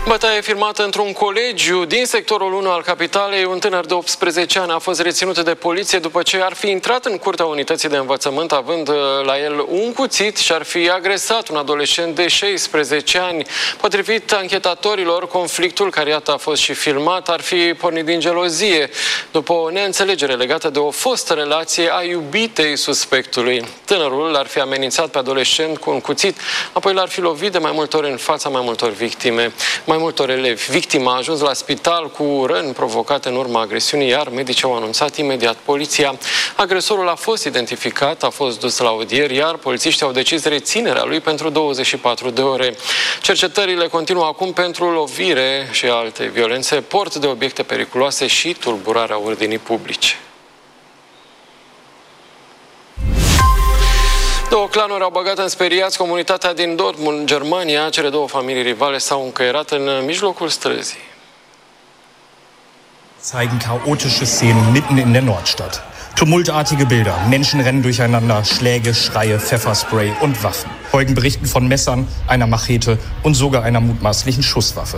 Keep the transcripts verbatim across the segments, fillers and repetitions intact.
Bătaie filmată într-un colegiu din sectorul unu al capitalei. Un tânăr de optsprezece ani a fost reținut de poliție după ce ar fi intrat în curtea unității de învățământ având la el un cuțit și ar fi agresat un adolescent de șaisprezece ani. Potrivit anchetatorilor, conflictul, care iată a fost și filmat, ar fi pornit din gelozie după o neînțelegere legată de o fostă relație a iubitei suspectului. Tânărul l-ar fi amenințat pe adolescent cu un cuțit, apoi l-ar fi lovit de mai multe ori în fața mai multor victime. Mai multor elevi. Victima a ajuns la spital cu răni provocate în urma agresiunii, iar medicii au anunțat imediat poliția. Agresorul a fost identificat, a fost dus la audier, iar polițiștii au decis reținerea lui pentru douăzeci și patru de ore. Cercetările continuă acum pentru lovire și alte violențe, port de obiecte periculoase și tulburarea ordinii publice. Două clanuri au băgat în speriați comunitatea din Dortmund, Germania. Cele două familii rivale s-au încăierat în mijlocul străzii. Zeigen chaotische Szenen mitten in der Nordstadt. Tumultartige Bilder, Menschen rennen durcheinander, Schläge, Schreie, Pfefferspray und Waffen. Folgen Berichten von Messern, einer Machete und sogar einer mutmaßlichen Schusswaffe.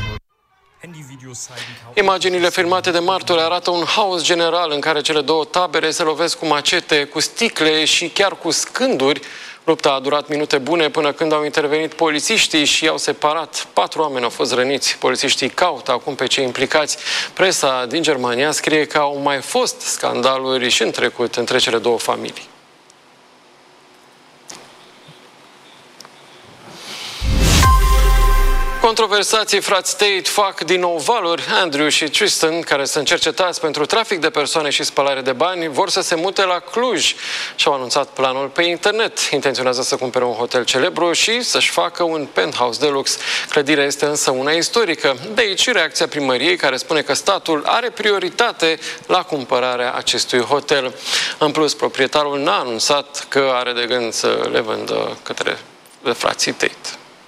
Imaginile filmate de martori arată un haos general în care cele două tabere se lovesc cu macete, cu sticle și chiar cu scânduri. Lupta a durat minute bune până când au intervenit polițiștii și i-au separat. Patru oameni au fost răniți. Polițiștii caută acum pe cei implicați. Presa din Germania scrie că au mai fost scandaluri și în trecut între cele două familii. Controversații frați Tate fac din nou valuri. Andrew și Tristan, care sunt cercetați pentru trafic de persoane și spălare de bani, vor să se mute la Cluj și-au anunțat planul pe internet. Intenționează să cumpere un hotel celebru și să-și facă un penthouse de lux. Clădirea este însă una istorică. De aici reacția primăriei, care spune că statul are prioritate la cumpărarea acestui hotel. În plus, proprietarul n-a anunțat că are de gând să le vândă către frații Tate.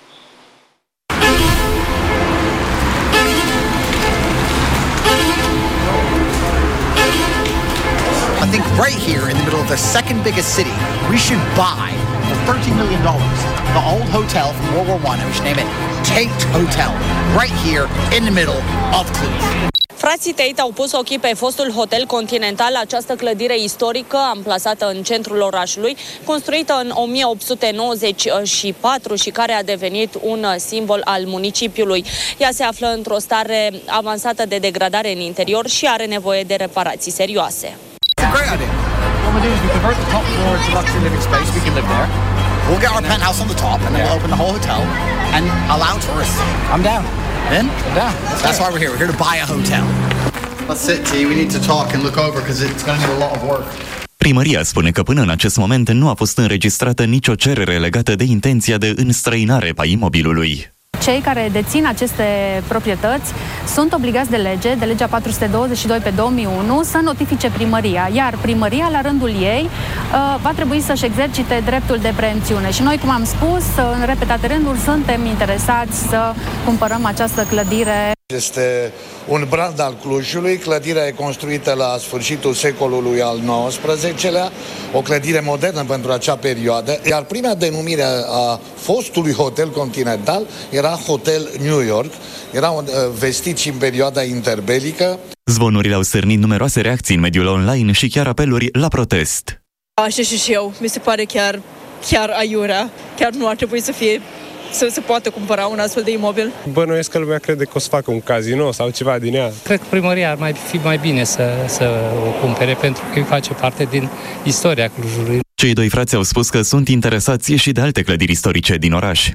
I think right here in the middle of the second biggest city, we should buy for thirteen million dollars the old hotel from World War One, and we should name it Tate Hotel, right here in the middle of Cluj. Frații Tate au pus ochii pe fostul hotel Continental, această clădire istorică amplasată în centrul orașului, construită în o mie opt sute nouăzeci și patru și care a devenit un simbol al municipiului. Ea se află într-o stare avansată de degradare în interior și are nevoie de reparații serioase. It's a great idea. What we'll do is we convert the top floor to luxury living space. We can live there. We'll get our penthouse on the top, and then we'll open the whole hotel and allow tourists. I'm down. In? I'm down. That's, That's why we're here. We're here to buy a hotel. That's it, T. We need to talk and look over because it's going to need a lot of work. Primăria spune că până în acest moment nu a fost înregistrată nicio cerere legată de intenția de înstrăinare a imobilului. Cei care dețin aceste proprietăți sunt obligați de lege, de legea patru sute douăzeci și doi pe două mii unu, să notifice primăria, iar primăria, la rândul ei, va trebui să-și exercite dreptul de preemțiune. Și noi, cum am spus, în repetate rânduri, suntem interesați să cumpărăm această clădire. Este un brand al Clujului, clădirea e construită la sfârșitul secolului al nouăsprezecelea, o clădire modernă pentru acea perioadă, iar prima denumire a fostului hotel Continental era Hotel New York, era un vestit în perioada interbelică. Zvonurile au stârnit numeroase reacții în mediul online și chiar apeluri la protest. Așa și și eu, mi se pare chiar, chiar aiurea, chiar nu ar trebui să fie să se poate cumpăra un astfel de imobil. Bănuiesc că lumea crede că o să facă un casino sau ceva din ea. Cred că primăria ar mai fi mai bine să, să o cumpere, pentru că face parte din istoria Clujului. Cei doi frați au spus că sunt interesați și de alte clădiri istorice din oraș.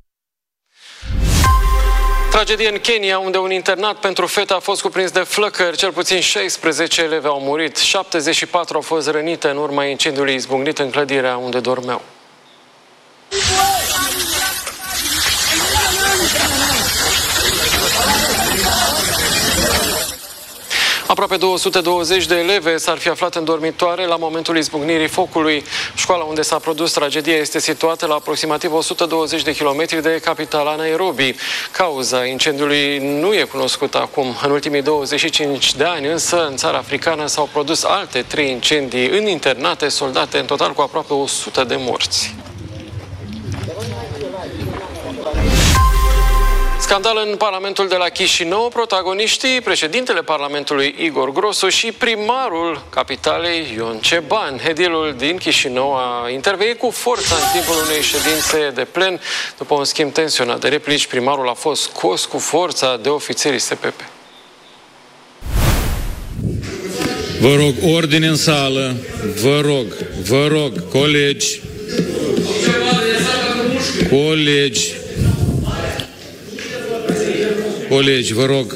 Tragedie în Kenya, unde un internat pentru fete a fost cuprins de flăcări. Cel puțin șaisprezece elevi au murit, șaptezeci și patru au fost rănite în urma incendiului izbucnit în clădirea unde dormeau. Aproape două sute douăzeci de eleve s-ar fi aflat în dormitoare la momentul izbucnirii focului. Școala unde s-a produs tragedia este situată la aproximativ o sută douăzeci de kilometri de capitala Nairobi. Cauza incendiului nu e cunoscută acum. În ultimii douăzeci și cinci de ani, însă, în țara africană s-au produs alte trei incendii în internate soldate, în total cu aproape o sută de morți. Scandal în Parlamentul de la Chișinău, protagoniștii, președintele Parlamentului Igor Grosu și primarul capitalei Ion Ceban. Edilul din Chișinău a intervenit cu forța în timpul unei ședințe de plen. După un schimb tensionat de replici, primarul a fost scos cu forța de ofițerii S P P. Vă rog, ordine în sală, vă rog, vă rog, colegi, colegi, colegi, vă rog.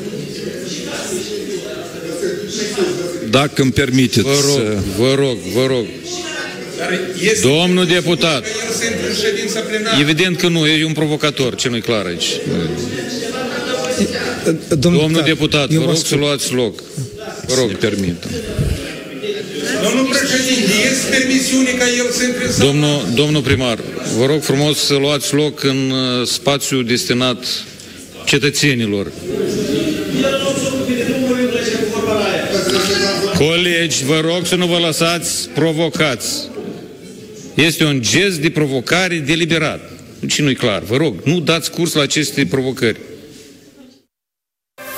Dacă îmi permiteți. Vă rog, vă rog, vă rog. Domnul deputat, evident că nu, e un provocator, ce nu-i clar aici. Domnul, Domnul deputat, vă rog să luați loc. Vă rog, permită. Domnul președinte, este permisiune ca el să intre în sală? Domnul, domnul primar, vă rog frumos să luați loc în uh, spațiu destinat cetățenilor. Colegi, vă rog să nu vă lăsați provocați. Este un gest de provocare deliberat. Ce nu-i clar? Vă rog, nu dați curs la aceste provocări.